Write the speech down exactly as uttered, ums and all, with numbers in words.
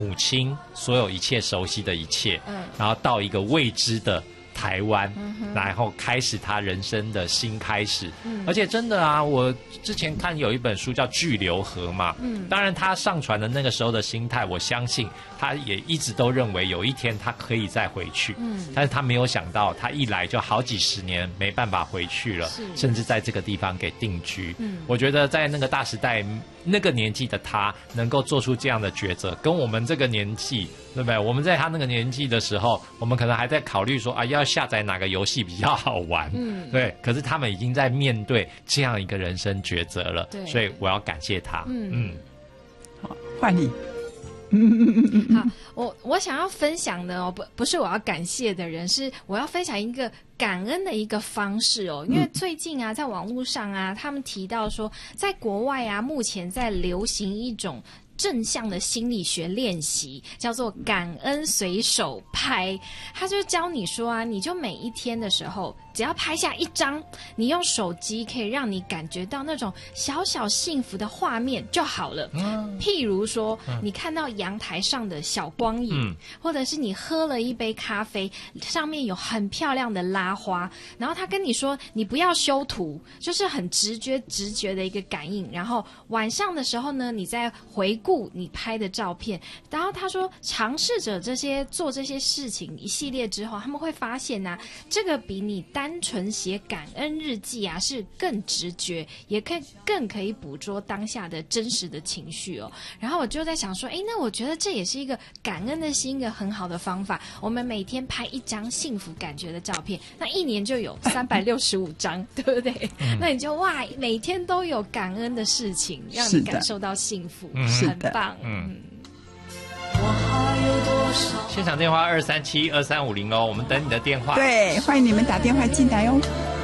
母亲所有一切熟悉的一切， 嗯， 然后到一个未知的台湾， 嗯哼， 然后开始他人生的新开始。 嗯， 而且真的啊，我之前看有一本书叫《巨流河》嘛， 嗯， 当然他上传的那个时候的心态，我相信他也一直都认为有一天他可以再回去， 嗯， 但是他没有想到，他一来就好几十年没办法回去了，甚至在这个地方给定居。 嗯， 我觉得在那个大时代，那个年纪的他能够做出这样的抉择，跟我们这个年纪，对不对？我们在他那个年纪的时候，我们可能还在考虑说啊，要下载哪个游戏比较好玩， 嗯， 对。可是他们已经在面对这样一个人生抉择了， 对， 所以我要感谢他。 嗯嗯， 好，换你。 好，我我想要分享的哦，不不是我要感谢的人，是我要分享一个感恩的一个方式哦。因为最近啊，在网络上啊，他们提到说，在国外啊，目前在流行一种正向的心理学练习，叫做感恩随手拍。他就教你说啊，你就每一天的时候，只要拍下一张，你用手机可以让你感觉到那种小小幸福的画面就好了。嗯，譬如说，嗯，你看到阳台上的小光影，嗯，或者是你喝了一杯咖啡，上面有很漂亮的拉花，然后他跟你说你不要修图，就是很直觉直觉的一个感应。然后晚上的时候呢，你再回顾你拍的照片，然后他说尝试着这些做这些事情一系列之后，他们会发现啊，这个比你单纯写感恩日记啊是更直觉，也可以更可以捕捉当下的真实的情绪哦。然后我就在想说，哎，那我觉得这也是一个感恩的心一个很好的方法。我们每天拍一张幸福感觉的照片，那一年就有三百六十五张，对不对？嗯，那你就哇，每天都有感恩的事情，让你感受到幸福，很棒。嗯。 现场电话二三七二三五零哦，我们等你的电话。 对，欢迎你们打电话进来哦。